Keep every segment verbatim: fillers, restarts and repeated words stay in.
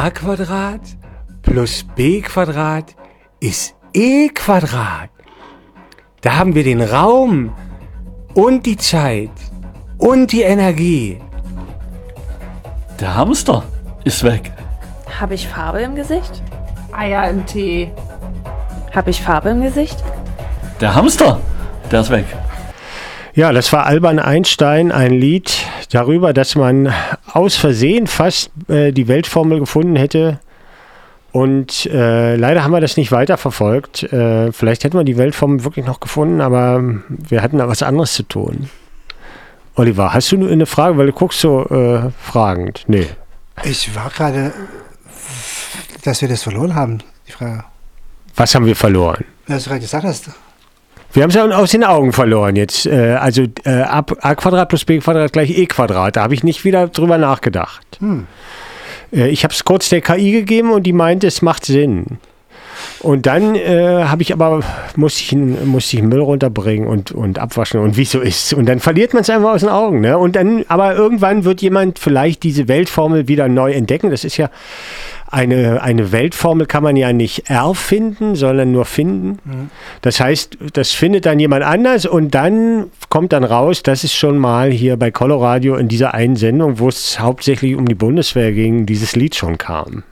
a Quadrat plus b Quadrat ist e Quadrat. Da haben wir den Raum und die Zeit und die Energie. Der Hamster ist weg. Habe ich Farbe im Gesicht? Eier im Tee. Habe ich Farbe im Gesicht? Der Hamster, der ist weg. Ja, das war Albert Einstein, ein Lied darüber, dass man aus Versehen fast äh, die Weltformel gefunden hätte. Und äh, leider haben wir das nicht weiterverfolgt. Äh, vielleicht hätten wir die Weltformel wirklich noch gefunden, aber wir hatten da was anderes zu tun. Oliver, hast du eine Frage? Weil du guckst so äh, fragend. Nee. Ich war gerade, dass wir das verloren haben, die Frage. Was haben wir verloren? Was du gerade gesagt hast. Wir haben es ja aus den Augen verloren jetzt. Äh, also äh, ab a Quadrat plus b Quadrat gleich e Quadrat. Da habe ich nicht wieder drüber nachgedacht. Hm. Äh, ich habe es kurz der K I gegeben und die meinte, es macht Sinn. Und dann äh, habe ich aber, musste ich, musste ich Müll runterbringen und, und abwaschen und wie es so ist. Und dann verliert man es einfach aus den Augen. Ne? Und dann, aber irgendwann wird jemand vielleicht diese Weltformel wieder neu entdecken. Das ist ja Eine, eine Weltformel kann man ja nicht erfinden, sondern nur finden. Mhm. Das heißt, das findet dann jemand anders und dann kommt dann raus, das ist schon mal hier bei Coloradio in dieser einen Sendung, wo es hauptsächlich um die Bundeswehr ging, dieses Lied schon kam.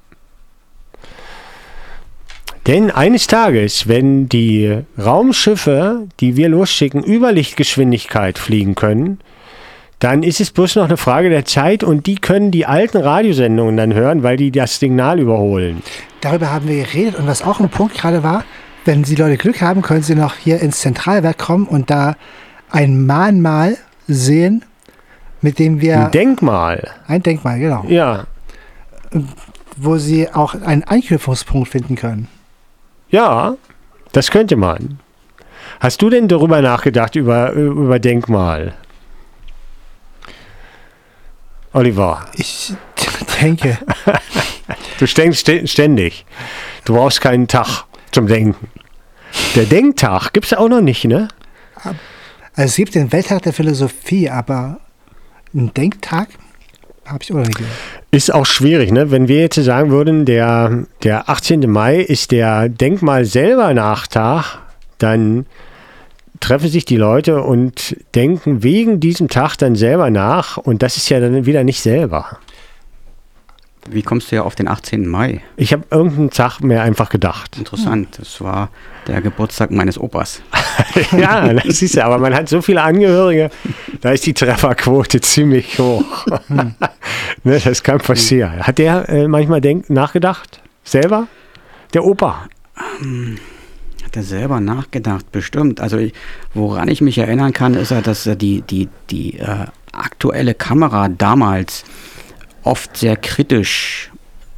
Denn eines Tages, wenn die Raumschiffe, die wir losschicken, über Lichtgeschwindigkeit fliegen können, dann ist es bloß noch eine Frage der Zeit und die können die alten Radiosendungen dann hören, weil die das Signal überholen. Darüber haben wir geredet und was auch ein Punkt gerade war, wenn die Leute Glück haben, können sie noch hier ins Zentralwerk kommen und da ein Mahnmal sehen, mit dem wir... Ein Denkmal. Ein Denkmal, genau. Ja. Wo sie auch einen Anknüpfungspunkt finden können. Ja, das könnte man. Hast du denn darüber nachgedacht, über, über Denkmal? Oliver. Ich denke. Du denkst ständig. Du brauchst keinen Tag zum Denken. Der Denktag gibt es auch noch nicht, ne? Also es gibt den Welttag der Philosophie, aber einen Denktag habe ich auch noch nicht gehört. Ist auch schwierig, ne? Wenn wir jetzt sagen würden, der, der achtzehnte Mai ist der Denkmal selber Nachtag, dann treffen sich die Leute und denken wegen diesem Tag dann selber nach und das ist ja dann wieder nicht selber. Wie kommst du ja auf den achtzehnten Mai? Ich habe irgendeinen Tag mehr einfach gedacht. Interessant, das war der Geburtstag meines Opas. Ja, das ist ja, aber man hat so viele Angehörige, da ist die Trefferquote ziemlich hoch. Hm. Ne, das kann passieren. Hat der äh, manchmal denk, nachgedacht? Selber? Der Opa? Um. Hat er selber nachgedacht, bestimmt. Also ich, woran ich mich erinnern kann, ist ja, dass er die, die, die äh, aktuelle Kamera damals oft sehr kritisch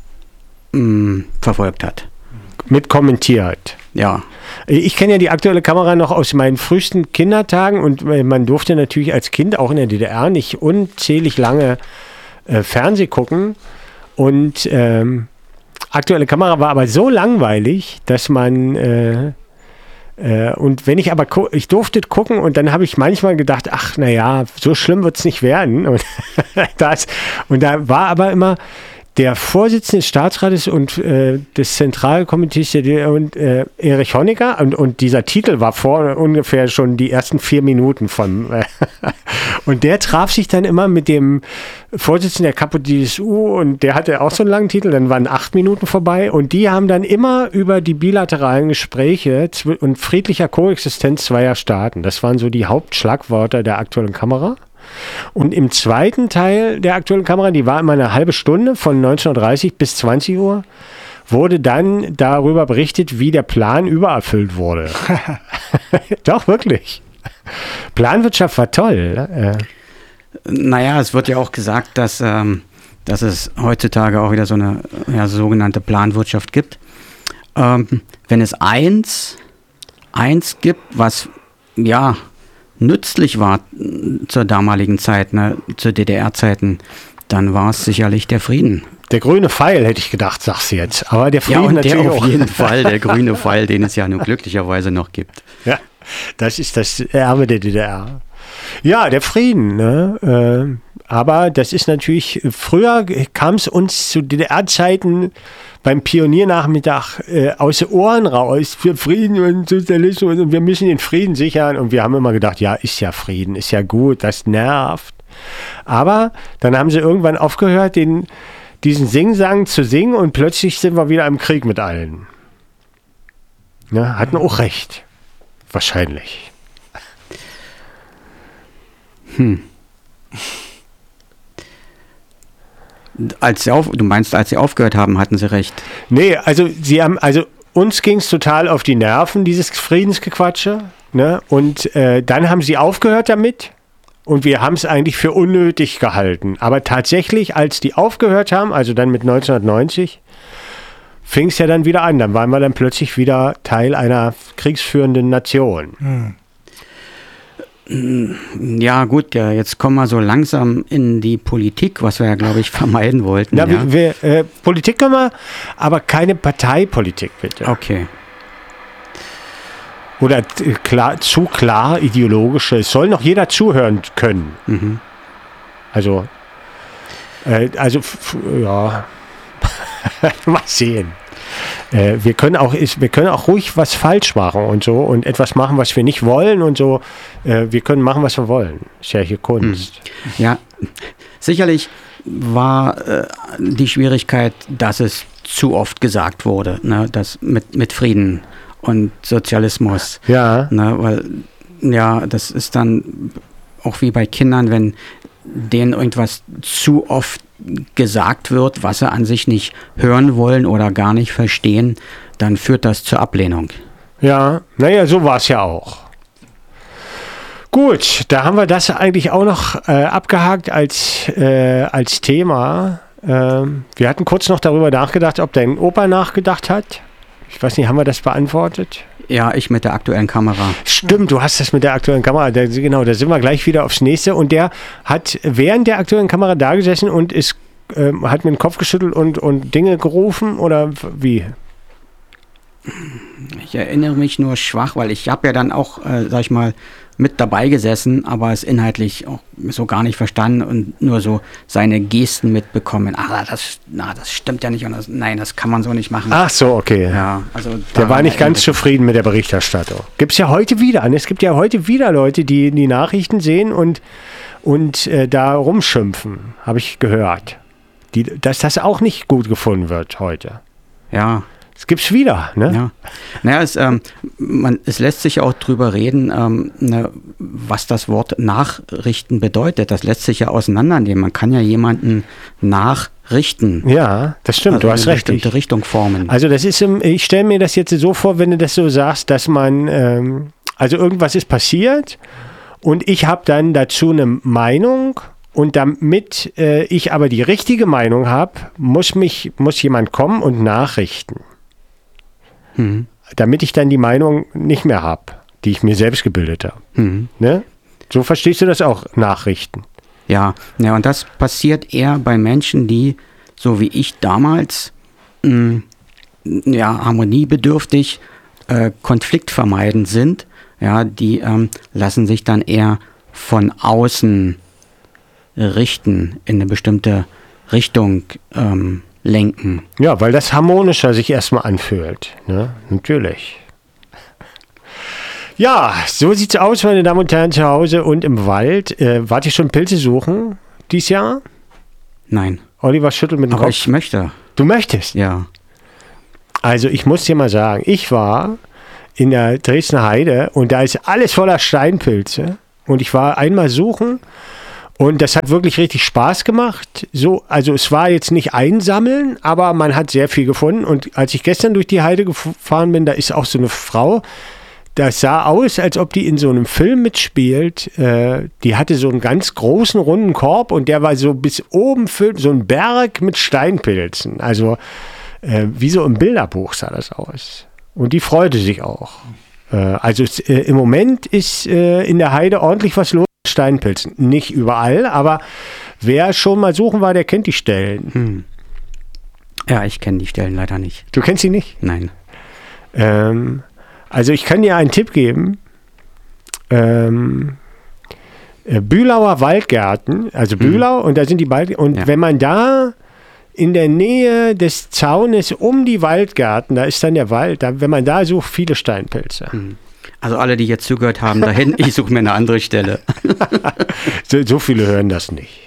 mh, verfolgt hat. Mit kommentiert. Ja. Ich kenne ja die aktuelle Kamera noch aus meinen frühesten Kindertagen und man durfte natürlich als Kind auch in der D D R nicht unzählig lange äh, Fernseh gucken und ähm, aktuelle Kamera war aber so langweilig, dass man äh, äh, und wenn ich aber gu- ich durfte gucken und dann habe ich manchmal gedacht, ach naja, so schlimm wird es nicht werden und, das, und da war aber immer der Vorsitzende des Staatsrates und äh, des Zentralkomitees der, und äh, Erich Honecker und, und dieser Titel war vor ungefähr schon die ersten vier Minuten von äh, und der traf sich dann immer mit dem Vorsitzenden der K P D S U und der hatte auch so einen langen Titel, dann waren acht Minuten vorbei und die haben dann immer über die bilateralen Gespräche zw- und friedlicher Koexistenz zweier Staaten, das waren so die Hauptschlagwörter der aktuellen Kamera. Und im zweiten Teil der aktuellen Kamera, die war immer eine halbe Stunde von neunzehn Uhr dreißig bis zwanzig Uhr, wurde dann darüber berichtet, wie der Plan übererfüllt wurde. Doch, wirklich. Planwirtschaft war toll. Äh. Naja, es wird ja auch gesagt, dass, ähm, dass es heutzutage auch wieder so eine ja, sogenannte Planwirtschaft gibt. Ähm, wenn es eins, eins gibt, was ja nützlich war zur damaligen Zeit, ne, zu D D R-Zeiten, dann war es sicherlich der Frieden. Der grüne Pfeil, hätte ich gedacht, sagst du jetzt. Aber der Frieden ja, und natürlich der auf auch. jeden Fall, der grüne Pfeil, den es ja nun glücklicherweise noch gibt. Ja, das ist das Erbe der D D R. Ja, der Frieden, ne? Äh, Aber das ist natürlich, früher kam es uns zu D D R-Zeiten beim Pioniernachmittag äh, aus den Ohren raus für Frieden und Sozialismus und wir müssen den Frieden sichern. Und wir haben immer gedacht, ja, ist ja Frieden, ist ja gut, das nervt. Aber dann haben sie irgendwann aufgehört, den, diesen Singsang zu singen und plötzlich sind wir wieder im Krieg mit allen. Ja, hatten auch recht. Wahrscheinlich. Hm. Als sie auf, du meinst, als sie aufgehört haben, hatten sie recht. Nee, also sie haben, also uns ging es total auf die Nerven, dieses Friedensgequatsche. Ne? Und äh, dann haben sie aufgehört damit und wir haben es eigentlich für unnötig gehalten. Aber tatsächlich, als die aufgehört haben, also dann mit neunzehnhundertneunzig, fing es ja dann wieder an. Dann waren wir dann plötzlich wieder Teil einer kriegsführenden Nation. Hm. Ja gut, ja, jetzt kommen wir so langsam in die Politik, was wir ja, glaube ich, vermeiden wollten. Na, ja. wir, wir, äh, Politik können wir, aber keine Parteipolitik, bitte. Okay. Oder äh, klar, zu klar ideologische. Es soll noch jeder zuhören können. Mhm. Also, äh, also f- ja, mal sehen. Äh, wir können auch, ist, wir können auch ruhig was falsch machen und so und etwas machen, was wir nicht wollen und so. Äh, wir können machen, was wir wollen. Ist ja hier Kunst. Ja, sicherlich war äh, die Schwierigkeit, dass es zu oft gesagt wurde, ne, dass mit, mit Frieden und Sozialismus. Ja. Ne, weil, ja, das ist dann auch wie bei Kindern, wenn denen irgendwas zu oft gesagt wird, was sie an sich nicht hören wollen oder gar nicht verstehen, dann führt das zur Ablehnung. Ja, naja, so war es ja auch. Gut, da haben wir das eigentlich auch noch äh, abgehakt als, äh, als Thema. Ähm, wir hatten kurz noch darüber nachgedacht, ob dein Opa nachgedacht hat. Ich weiß nicht, haben wir das beantwortet? Ja, ich mit der aktuellen Kamera. Stimmt, du hast das mit der aktuellen Kamera. Da, genau, da sind wir gleich wieder aufs nächste. Und der hat während der aktuellen Kamera da gesessen und ist, ähm, hat mit dem Kopf geschüttelt und, und Dinge gerufen oder wie? Ich erinnere mich nur schwach, weil ich habe ja dann auch, äh, sag ich mal, mit dabei gesessen, aber es inhaltlich auch so gar nicht verstanden und nur so seine Gesten mitbekommen. Ah, das, na, das stimmt ja nicht. Und das, nein, das kann man so nicht machen. Ach so, okay. Ja, also Der war nicht ganz erinnert- zufrieden mit der Berichterstattung. Gibt es ja heute wieder. Und es gibt ja heute wieder Leute, die die Nachrichten sehen und, und äh, da rumschimpfen, habe ich gehört. Die, dass das auch nicht gut gefunden wird heute. Ja, Das gibt's wieder, ne? ja. Naja, es, ähm, man, es lässt sich auch drüber reden, ähm, ne, was das Wort Nachrichten bedeutet. Das lässt sich ja auseinandernehmen. Man kann ja jemanden nachrichten. Ja, das stimmt, Also du hast eine recht. bestimmte Ich, Richtung formen. also das ist, im, ich stelle mir das jetzt so vor, wenn du das so sagst, dass man, ähm, also irgendwas ist passiert und ich habe dann dazu eine Meinung und damit äh, ich aber die richtige Meinung habe, muss mich, muss jemand kommen und nachrichten. Mhm. Damit ich dann die Meinung nicht mehr habe, die ich mir selbst gebildet habe. Mhm. Ne? So verstehst du das auch, Nachrichten. Ja, ja, und das passiert eher bei Menschen, die, so wie ich damals, mh, ja, harmoniebedürftig, äh, konfliktvermeidend sind. Ja, die ähm, lassen sich dann eher von außen richten, in eine bestimmte Richtung ähm, lenken. Ja, weil das harmonischer sich erstmal anfühlt. Ne? Natürlich. Ja, so sieht's aus, meine Damen und Herren, zu Hause und im Wald. Äh, wart ihr schon Pilze suchen dieses Jahr? Nein, Oliver schüttelt mit dem aber Kopf. ich möchte, Du möchtest? ja. Also ich muss dir mal sagen, ich war in der Dresdner Heide und da ist alles voller Steinpilze. Und ich war einmal suchen und das hat wirklich richtig Spaß gemacht. So, also es war jetzt nicht einsammeln, aber man hat sehr viel gefunden. Und als ich gestern durch die Heide gefahren bin, da ist auch so eine Frau, das sah aus, als ob die in so einem Film mitspielt. Äh, die hatte so einen ganz großen, runden Korb und der war so bis oben füllt, so ein Berg mit Steinpilzen. Also äh, wie so im Bilderbuch sah das aus. Und die freute sich auch. Äh, also es, äh, im Moment ist äh, in der Heide ordentlich was los mit Steinpilzen. Nicht überall, aber wer schon mal suchen war, der kennt die Stellen. Hm. Ja, ich kenne die Stellen leider nicht. Du kennst sie nicht? Nein. Ähm, also ich kann dir einen Tipp geben. Ähm, äh, Bülauer Waldgärten, also Bühlau, und da sind die Wald und Ja. wenn man da in der Nähe des Zaunes um die Waldgärten, da ist dann der Wald, da, wenn man da sucht, viele Steinpilze. Also alle, die jetzt zugehört haben, da hinten, ich suche mir eine andere Stelle. So, so viele hören das nicht.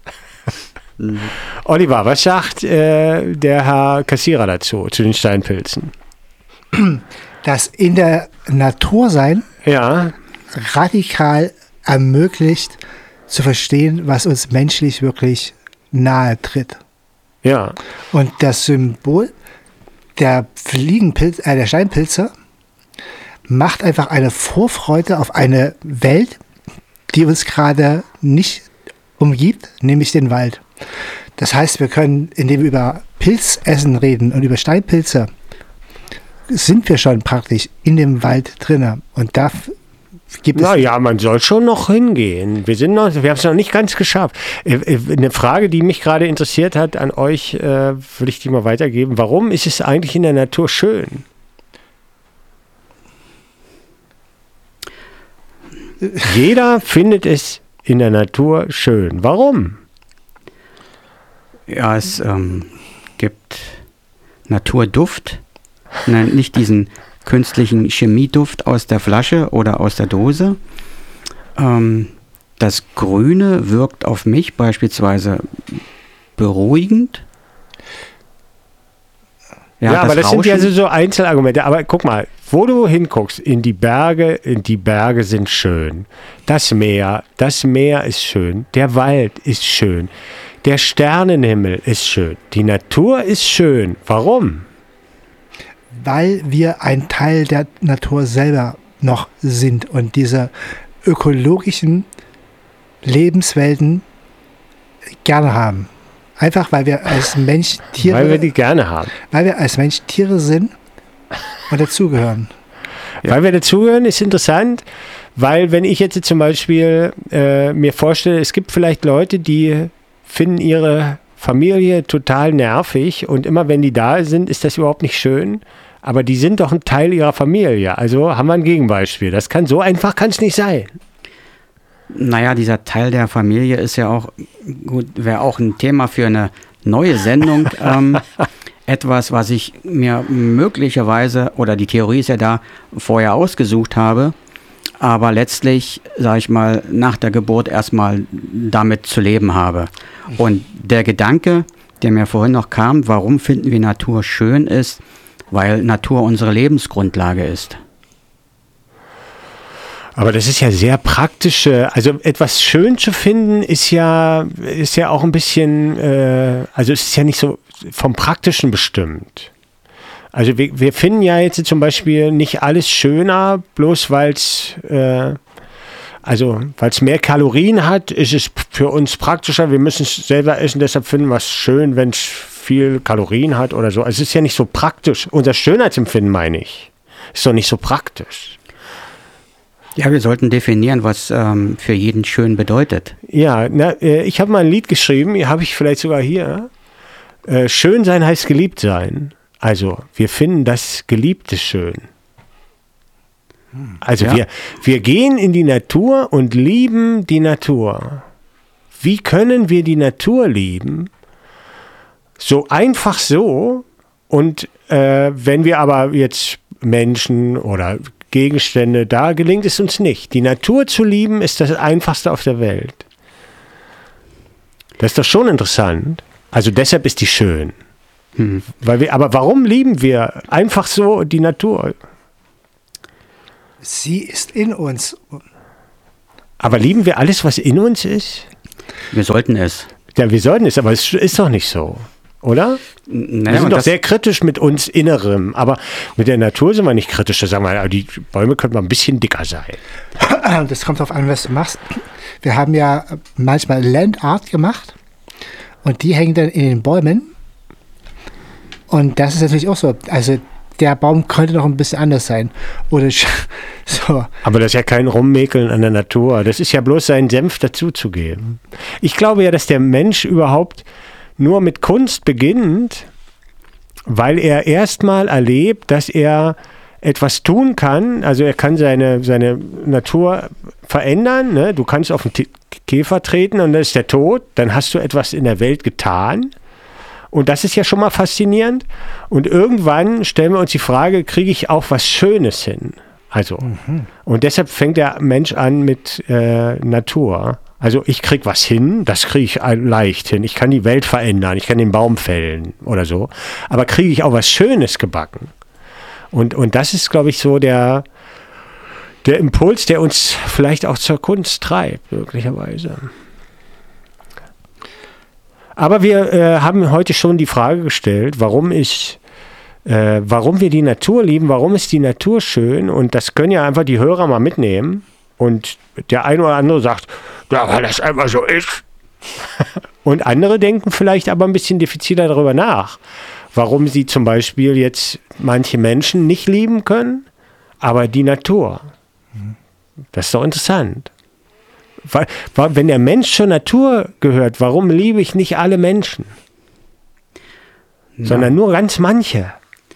Oliver, was sagt äh, der Herr Kassierer dazu, zu den Steinpilzen? Das in der Natur sein Ja, radikal ermöglicht zu verstehen, was uns menschlich wirklich nahe tritt. ja. Und das Symbol der Fliegenpilz, äh, der Steinpilze macht einfach eine Vorfreude auf eine Welt, die uns gerade nicht umgibt, nämlich den Wald. Das heißt, wir können, indem wir über Pilzessen reden und über Steinpilze, sind wir schon praktisch in dem Wald drinne. Und da f- gibt es Naja, man soll schon noch hingehen. Wir sind noch, wir haben es noch nicht ganz geschafft. Äh, äh, Eine Frage, die mich gerade interessiert hat an euch, äh, würde ich die mal weitergeben. Warum ist es eigentlich in der Natur schön? Jeder findet es in der Natur schön. Warum? Ja, es ähm, gibt Naturduft, Nein, nicht diesen künstlichen Chemieduft aus der Flasche oder aus der Dose. Ähm, das Grüne wirkt auf mich beispielsweise beruhigend. Ja, aber das sind ja so, Rauschen- so Einzelargumente. Aber guck mal, wo du hinguckst, in die Berge, in die Berge sind schön. Das Meer, das Meer ist schön. Der Wald ist schön. Der Sternenhimmel ist schön. Die Natur ist schön. Warum? weil wir ein Teil der Natur selber noch sind und diese ökologischen Lebenswelten gerne haben. Einfach weil wir als Mensch Tiere, Weil wir die gerne haben. weil wir als Mensch Tiere sind und dazugehören. Weil wir dazugehören, ist interessant, weil wenn ich jetzt zum Beispiel äh, mir vorstelle, es gibt vielleicht Leute, die finden ihre Familie total nervig und immer wenn die da sind, ist das überhaupt nicht schön, aber die sind doch ein Teil ihrer Familie. Also haben wir ein Gegenbeispiel. Das kann so einfach kann es nicht sein. Naja, dieser Teil der Familie ist ja auch, gut, wäre auch ein Thema für eine neue Sendung. ähm, etwas, was ich mir möglicherweise, oder die Theorie ist ja da, vorher ausgesucht habe, aber letztlich, sage ich mal, nach der Geburt erstmal damit zu leben habe. Und der Gedanke, der mir vorhin noch kam, warum finden wir Natur schön, ist, weil Natur unsere Lebensgrundlage ist. Aber das ist ja sehr praktische, also etwas schön zu finden ist ja, ist ja auch ein bisschen, äh, also es ist ja nicht so vom Praktischen bestimmt. Also wir, wir finden ja jetzt zum Beispiel nicht alles schöner, bloß weil es äh, also weil es mehr Kalorien hat, ist es für uns praktischer. Wir müssen es selber essen, deshalb finden wir es schön, wenn es viel Kalorien hat oder so. Also es ist ja nicht so praktisch. Unser Schönheitsempfinden, meine ich, ist doch nicht so praktisch. Ja, wir sollten definieren, was ähm, für jeden schön bedeutet. Ja, na, äh, ich habe mal ein Lied geschrieben, habe ich vielleicht sogar hier. Äh, schön sein heißt geliebt sein. Also, wir finden das Geliebte schön. Also, Ja. wir, wir gehen in die Natur und lieben die Natur. Wie können wir die Natur lieben? So einfach so. Und äh, wenn wir aber jetzt Menschen oder Gegenstände, da gelingt es uns nicht. Die Natur zu lieben ist das Einfachste auf der Welt. Das ist doch schon interessant. Also deshalb ist die schön. Hm. Weil wir, aber warum lieben wir einfach so die Natur? Sie ist in uns. Aber lieben wir alles, was in uns ist? Wir sollten es. Ja, wir sollten es, aber es ist doch nicht so, oder? Naja, Wir sind und doch das, sehr kritisch mit uns Innerem, aber mit der Natur sind wir nicht kritisch. Da sagen wir, die Bäume könnten mal ein bisschen dicker sein. Das kommt darauf an, was du machst. Wir haben ja manchmal Landart gemacht und die hängen dann in den Bäumen. Und das ist natürlich auch so. Also der Baum könnte noch ein bisschen anders sein. Oder sch- so. Aber das ist ja kein Rummäkeln an der Natur. Das ist ja bloß seinen Senf dazuzugeben. Ich glaube ja, dass der Mensch überhaupt nur mit Kunst beginnt, weil er erstmal erlebt, dass er etwas tun kann, also er kann seine, seine Natur verändern, ne? Du kannst auf den T- Käfer treten und dann ist der tot, dann hast du etwas in der Welt getan. Und das ist ja schon mal faszinierend. Und irgendwann stellen wir uns die Frage, kriege ich auch was Schönes hin? Also, mhm. Und deshalb fängt der Mensch an mit äh, Natur. Also ich kriege was hin, das kriege ich leicht hin. Ich kann die Welt verändern, ich kann den Baum fällen oder so. Aber kriege ich auch was Schönes gebacken? Und, und das ist, glaube ich, so der, der Impuls, der uns vielleicht auch zur Kunst treibt, möglicherweise. Aber wir äh, haben heute schon die Frage gestellt, warum ich, äh, warum wir die Natur lieben, warum ist die Natur schön? Und das können ja einfach die Hörer mal mitnehmen. Und der eine oder andere sagt, ja, weil das einfach so ist. Und andere denken vielleicht aber ein bisschen diffiziler darüber nach, warum sie zum Beispiel jetzt manche Menschen nicht lieben können, aber die Natur. Das ist doch interessant. Weil, wenn der Mensch zur Natur gehört, warum liebe ich nicht alle Menschen? Ja. Sondern nur ganz manche.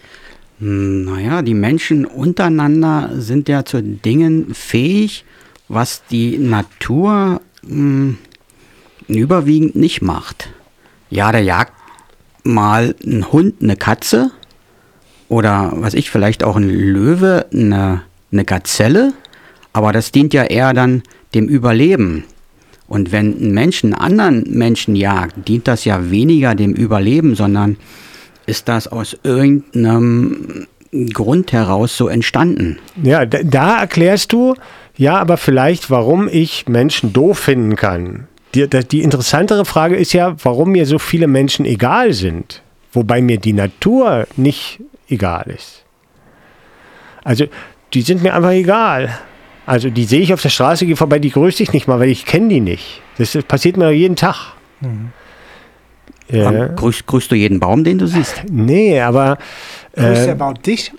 Naja, die Menschen untereinander sind ja zu Dingen fähig, was die Natur mh, überwiegend nicht macht. Ja, der jagt mal einen Hund, eine Katze oder was ich, vielleicht auch ein Löwe, eine, eine Gazelle, aber das dient ja eher dann dem Überleben. Und wenn ein Mensch einen anderen Menschen jagt, dient das ja weniger dem Überleben, sondern ist das aus irgendeinem Grund heraus so entstanden. Ja, da, da erklärst du, ja, aber vielleicht, warum ich Menschen doof finden kann. Die, die interessantere Frage ist ja, warum mir so viele Menschen egal sind, wobei mir die Natur nicht egal ist. Also, die sind mir einfach egal. Also, die sehe ich auf der Straße, gehe vorbei, die grüße ich nicht mal, weil ich kenne die nicht. Das passiert mir jeden Tag. Mhm. Ja. Grüßt, grüßt du jeden Baum, den du siehst? Nee, aber... Grüßt äh, der Baum dich?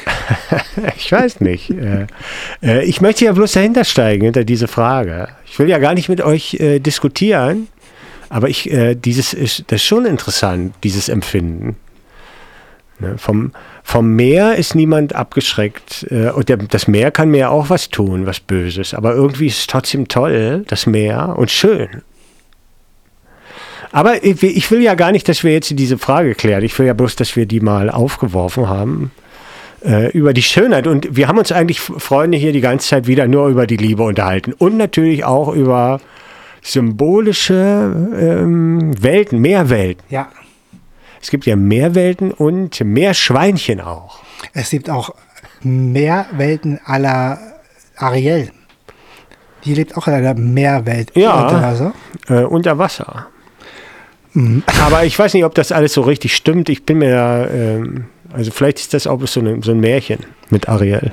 Ich weiß nicht. äh, äh, ich möchte ja bloß dahinter steigen, hinter diese Frage. Ich will ja gar nicht mit euch äh, diskutieren, aber ich, äh, dieses ist, das ist schon interessant, dieses Empfinden. Ne, vom, vom Meer ist niemand abgeschreckt. Äh, und der, das Meer kann mir ja auch was tun, was Böses. Aber irgendwie ist es trotzdem toll, das Meer, und schön. Aber ich, ich will ja gar nicht, dass wir jetzt diese Frage klären. Ich will ja bloß, dass wir die mal aufgeworfen haben. Äh, über die Schönheit. Und wir haben uns eigentlich, Freunde, hier die ganze Zeit wieder nur über die Liebe unterhalten. Und natürlich auch über symbolische ähm, Welten, Meerwelten. Ja. Es gibt ja Meerwelten und Meerschweinchen auch. Es gibt auch Meerwelten à la Ariel. Die lebt auch in einer Meerwelt. Ja, unter Wasser. Äh, unter Wasser. Mhm. Aber ich weiß nicht, ob das alles so richtig stimmt. Ich bin mir da, ähm, also vielleicht ist das auch so, eine, so ein Märchen mit Ariel.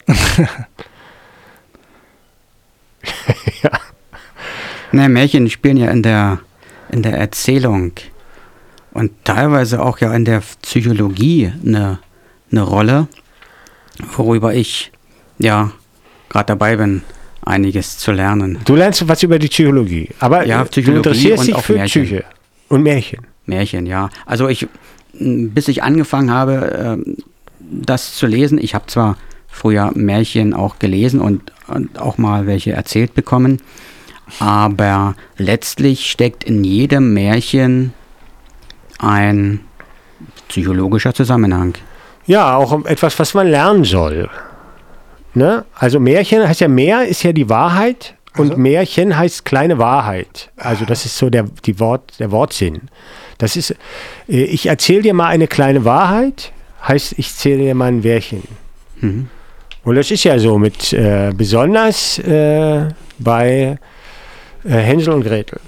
Ja. Ne, Märchen spielen ja in der, in der Erzählung und teilweise auch ja in der Psychologie eine, eine Rolle, worüber ich ja gerade dabei bin, einiges zu lernen. Du lernst was über die Psychologie, aber ja, Psychologie du interessierst und dich auch für Märchen. Psyche und Märchen. Märchen, ja. Also ich, bis ich angefangen habe, das zu lesen, ich habe zwar früher Märchen auch gelesen und, und auch mal welche erzählt bekommen, aber letztlich steckt in jedem Märchen ein psychologischer Zusammenhang. Ja, auch etwas, was man lernen soll. Ne? Also Märchen heißt ja, Meer ist ja die Wahrheit und also? Märchen heißt kleine Wahrheit. Also das ist so der, die Wort, der Wortsinn. Das ist, ich erzähle dir mal eine kleine Wahrheit, heißt, ich erzähle dir mal ein Märchen. Mhm. Und das ist ja so mit, äh, besonders äh, bei äh, Hänsel und Gretel.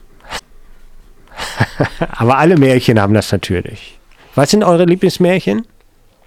Aber alle Märchen haben das natürlich. Was sind eure Lieblingsmärchen?